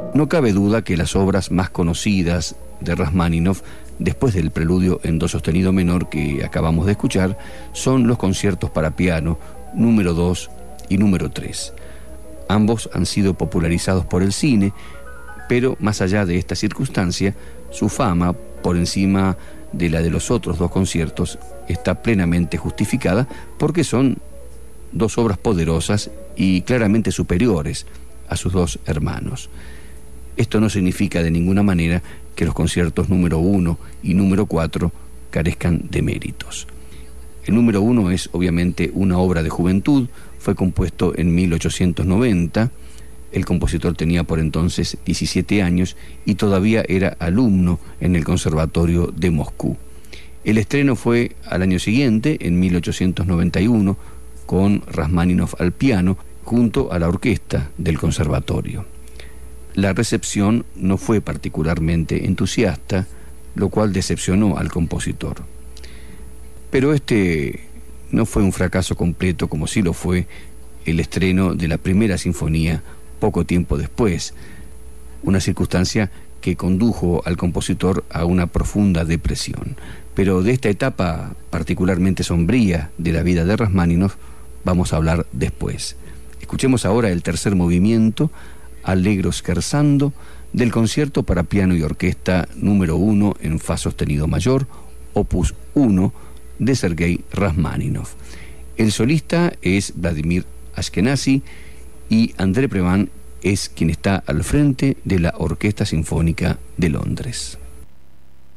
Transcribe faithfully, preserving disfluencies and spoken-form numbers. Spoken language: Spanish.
No cabe duda que las obras más conocidas de Rajmáninov, después del preludio en do sostenido menor que acabamos de escuchar, son los conciertos para piano número dos y número tres. Ambos han sido popularizados por el cine, pero más allá de esta circunstancia, su fama, por encima de la de los otros dos conciertos, está plenamente justificada porque son dos obras poderosas y claramente superiores a sus dos hermanos. Esto no significa de ninguna manera que los conciertos número uno y número cuatro carezcan de méritos. El número uno es obviamente una obra de juventud, fue compuesto en mil ochocientos noventa, el compositor tenía por entonces diecisiete años y todavía era alumno en el Conservatorio de Moscú. El estreno fue al año siguiente, en mil ochocientos noventa y uno, con Rajmáninov al piano, junto a la orquesta del conservatorio. La recepción no fue particularmente entusiasta, lo cual decepcionó al compositor. Pero este no fue un fracaso completo como sí lo fue el estreno de la primera sinfonía poco tiempo después, una circunstancia que condujo al compositor a una profunda depresión. Pero de esta etapa particularmente sombría de la vida de Rajmáninov vamos a hablar después. Escuchemos ahora el tercer movimiento, Allegro scherzando, del concierto para piano y orquesta número uno en fa sostenido mayor, opus uno, de Sergei Rajmáninov. El solista es Vladimir Ashkenazy y André Previn es quien está al frente de la Orquesta Sinfónica de Londres.